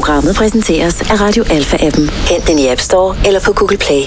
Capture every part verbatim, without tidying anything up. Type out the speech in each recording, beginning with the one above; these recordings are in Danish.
Programmet præsenteres af Radio Alpha-appen. Hent den i App Store eller på Google Play.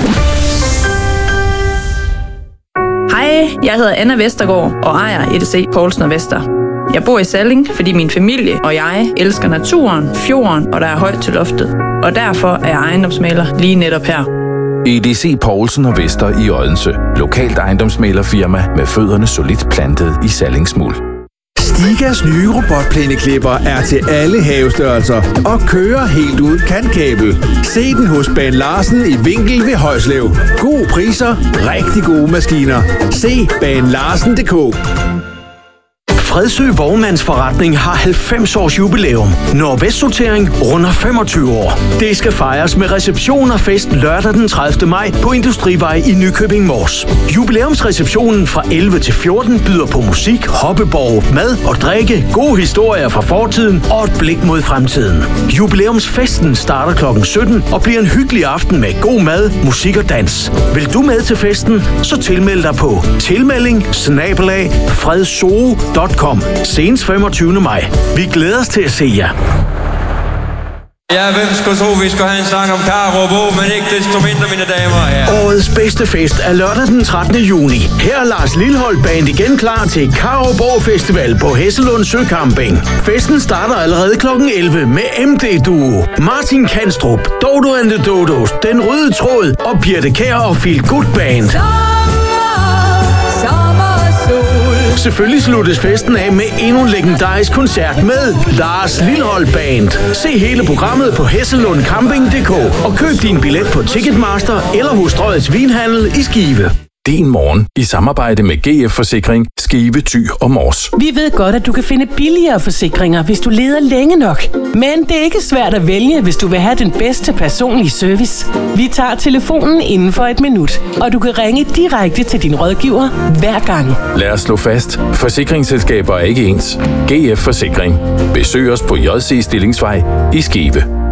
Hej, jeg hedder Anna Vestergaard og ejer E D C Poulsen og Vester. Jeg bor i Salling, fordi min familie og jeg elsker naturen, fjorden og der er højt til loftet. Og derfor er jeg ejendomsmægler lige netop her. E D C Poulsen og Vester i Odense. Lokalt ejendomsmæglerfirma med fødderne solidt plantet i sallingsmuld. Stigas nye robotplæneklipper er til alle havestørrelser og kører helt uden kantkabel. Se den hos Baan Larsen i Vinkel ved Højslev. Gode priser, rigtig gode maskiner. Se baan larsen punktum d k. Fredsø Vognmandsforretning har halvfems års jubilæum. Nordvestsortering runder femogtyve år. Det skal fejres med reception og fest lørdag den tredivte maj på Industrivej i Nykøbing Mors. Jubilæumsreceptionen fra elleve til fjorten byder på musik, hoppeborg, mad og drikke, gode historier fra fortiden og et blik mod fremtiden. Jubilæumsfesten starter klokken sytten og bliver en hyggelig aften med god mad, musik og dans. Vil du med til festen, så tilmeld dig på tilmelding snabel-a fredsoo punktum com. Senest femogtyvende maj. Vi glæder os til at se jer. Ja, hvem skulle tro, vi skulle have en sang om Karo Bo, men ikke desto mindre, mine damer og herrer. Årets bedste fest er lørdag den trettende juni. Her er Lars Lilholt Band igen klar til Karo Bo Festival på Hesselund Søcamping. Festen starter allerede klokken elleve med M D Duo, Martin Kanstrup, Dodo and the Dodos, Den Røde Tråd og Birte Kjær og Feel Good Band. Selvfølgelig sluttes festen af med endnu en legendarisk koncert med Lars Lilholt Band. Se hele programmet på hesselund camping punktum d k og køb din billet på Ticketmaster eller hos Strøgets Vinhandel i Skive. Din morgen i samarbejde med G F Forsikring, Skive, Thy og Mors. Vi ved godt, at du kan finde billigere forsikringer, hvis du leder længe nok. Men det er ikke svært at vælge, hvis du vil have den bedste personlige service. Vi tager telefonen inden for et minut, og du kan ringe direkte til din rådgiver hver gang. Lad os slå fast. Forsikringsselskaber er ikke ens. G F Forsikring. Besøg os på J C Stillingsvej i Skive.